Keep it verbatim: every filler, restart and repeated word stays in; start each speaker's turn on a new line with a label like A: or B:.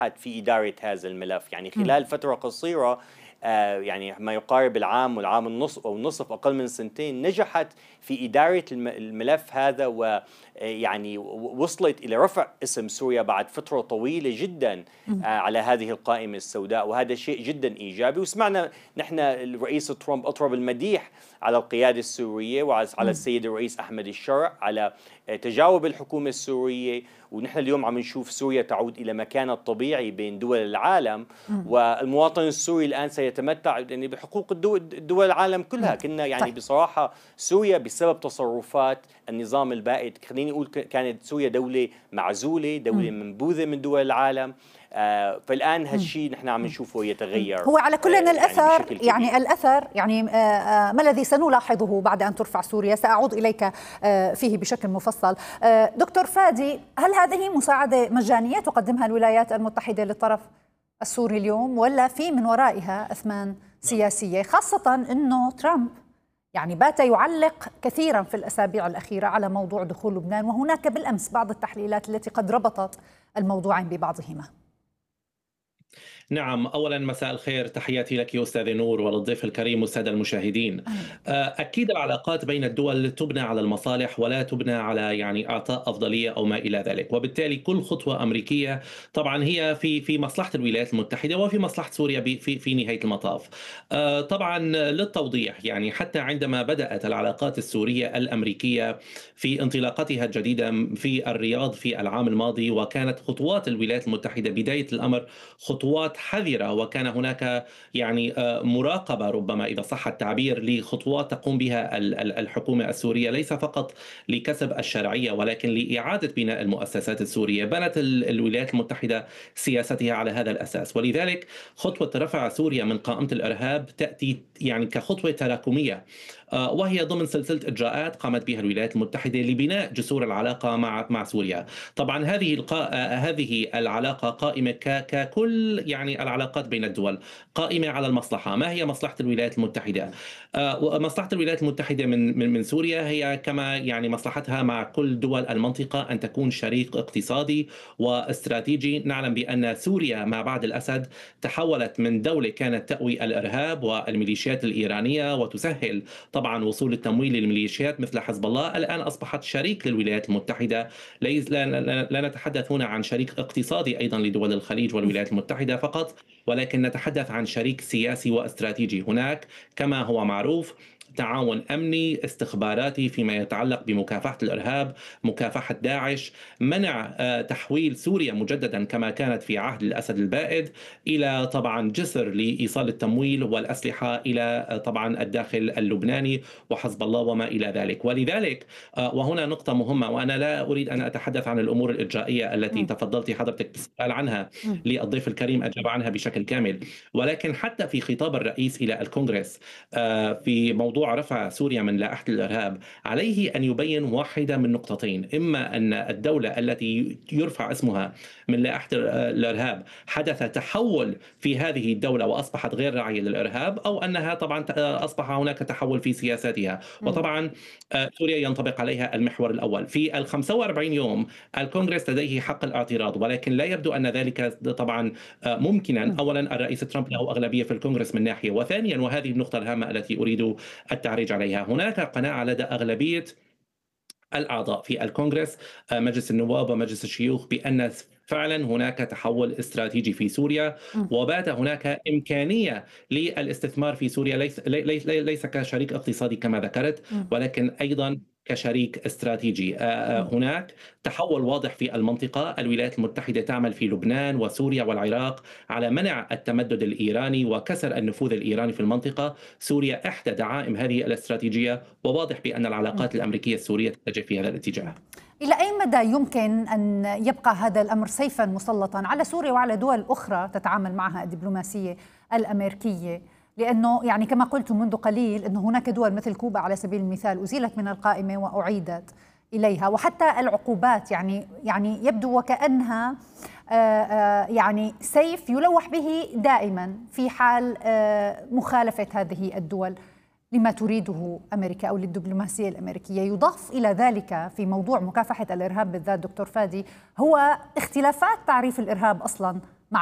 A: في إدارة هذا الملف. يعني خلال فترة قصيرة، آه يعني ما يقارب العام والعام النصف أو النصف، أقل من سنتين، نجحت في إدارة الملف هذا، ويعني وصلت إلى رفع اسم سوريا بعد فترة طويلة جدا آه على هذه القائمة السوداء، وهذا شيء جدا إيجابي. وسمعنا نحن الرئيس ترامب أطرب المديح على القيادة السورية وعلى السيد الرئيس أحمد الشرع على تجاوب الحكومة السورية. ونحن اليوم عم نشوف سوريا تعود إلى مكانها الطبيعي بين دول العالم، والمواطن السوري الآن سيتمتع يعني بحقوق الدول العالم كلها. كنا يعني طيب. بصراحة سوريا بسبب تصرفات النظام البائد، خليني أقول كانت سوريا دولة معزولة، دولة م. منبوذة من دول العالم. آه فالآن هالشيء نحن عم نشوفه يتغير.
B: هو على كل آه الأثر يعني, يعني الأثر يعني آه ما الذي سنلاحظه بعد أن ترفع سوريا؟ سأعود إليك آه فيه بشكل مفصل. آه دكتور فادي، هل هذه مساعدة مجانية تقدمها الولايات المتحدة للطرف السوري اليوم، ولا في من ورائها أثمان سياسية، خاصة أنه ترامب يعني بات يعلق كثيرا في الأسابيع الأخيرة على موضوع دخول لبنان، وهناك بالأمس بعض التحليلات التي قد ربطت الموضوعين ببعضهما؟
C: نعم، أولا مساء الخير، تحياتي لك أستاذ نور وللضيف الكريم والسادة المشاهدين. أكيد العلاقات بين الدول تبنى على المصالح ولا تبنى على يعني إعطاء أفضلية أو ما إلى ذلك، وبالتالي كل خطوة أمريكية طبعا هي في في مصلحة الولايات المتحدة وفي مصلحة سوريا في في نهاية المطاف. طبعا للتوضيح، يعني حتى عندما بدأت العلاقات السورية الأمريكية في انطلاقتها الجديدة في الرياض في العام الماضي، وكانت خطوات الولايات المتحدة بداية الأمر خطوات حذرة، وكان هناك يعني مراقبة ربما إذا صح التعبير لخطوات تقوم بها الحكومة السورية، ليس فقط لكسب الشرعية ولكن لإعادة بناء المؤسسات السورية. بنت الولايات المتحدة سياستها على هذا الأساس، ولذلك خطوة رفع سوريا من قائمة الإرهاب تأتي يعني كخطوة تراكمية، وهي ضمن سلسلة إجراءات قامت بها الولايات المتحدة لبناء جسور العلاقة مع مع سوريا. طبعا هذه القا... هذه العلاقة قائمة ك... ككل يعني العلاقات بين الدول قائمة على المصلحة. ما هي مصلحة الولايات المتحدة؟ مصلحة الولايات المتحدة من من من سوريا هي كما يعني مصلحتها مع كل دول المنطقة أن تكون شريك اقتصادي واستراتيجي. نعلم بأن سوريا ما بعد الأسد تحولت من دولة كانت تأوي الإرهاب والميليشيات الإيرانية وتسهل طبعا وصول التمويل للميليشيات مثل حزب الله، الآن أصبحت شريك للولايات المتحدة. ليس لا, لا, لا نتحدث هنا عن شريك اقتصادي أيضا لدول الخليج والولايات المتحدة فقط، ولكن نتحدث عن شريك سياسي واستراتيجي. هناك كما هو معروف تعاون أمني استخباراتي فيما يتعلق بمكافحة الإرهاب، مكافحة داعش، منع تحويل سوريا مجددا كما كانت في عهد الأسد البائد إلى طبعا جسر لإيصال التمويل والأسلحة إلى طبعا الداخل اللبناني وحزب الله وما إلى ذلك. ولذلك وهنا نقطة مهمة، وأنا لا أريد أن أتحدث عن الأمور الإجرائية التي م. تفضلت حضرتك بالسؤال عنها، م. للضيف الكريم أجاب عنها بشكل كامل، ولكن حتى في خطاب الرئيس إلى الكونغرس في موضوع رفع سوريا من لائحة الإرهاب عليه أن يبين واحدة من نقطتين: إما أن الدولة التي يرفع اسمها من لائحة الإرهاب حدث تحول في هذه الدولة وأصبحت غير راعية للإرهاب، أو أنها طبعا أصبح هناك تحول في سياساتها. وطبعا سوريا ينطبق عليها المحور الأول. في ال خمسة وأربعين يوم الكونغرس لديه حق الاعتراض، ولكن لا يبدو أن ذلك طبعا ممكنا. أولا الرئيس ترامب له أغلبية في الكونغرس من ناحية، وثانيا وهذه النقطة الهامة التي أريد التعريج عليها، هناك قناعة لدى أغلبية الأعضاء في الكونغرس مجلس النواب ومجلس الشيوخ بأن فعلا هناك تحول استراتيجي في سوريا، وبات هناك إمكانية للاستثمار في سوريا، ليس, ليس, ليس كشريك اقتصادي كما ذكرت، ولكن أيضا كشريك استراتيجي. هناك تحول واضح في المنطقة. الولايات المتحدة تعمل في لبنان وسوريا والعراق على منع التمدد الإيراني وكسر النفوذ الإيراني في المنطقة. سوريا إحدى دعائم هذه الاستراتيجية، وواضح بأن العلاقات الأمريكية السورية تتجه في هذا الاتجاه.
B: إلى أي مدى يمكن أن يبقى هذا الأمر سيفا مسلطا على سوريا وعلى دول أخرى تتعامل معها الدبلوماسية الأمريكية؟ لأنه يعني كما قلت منذ قليل أنه هناك دول مثل كوبا على سبيل المثال أزيلت من القائمة وأعيدت إليها، وحتى العقوبات يعني يعني يبدو وكأنها يعني سيف يلوح به دائما في حال مخالفة هذه الدول لما تريده أمريكا أو للدبلوماسية الأمريكية. يضاف إلى ذلك في موضوع مكافحة الإرهاب بالذات دكتور فادي هو اختلافات تعريف الإرهاب أصلا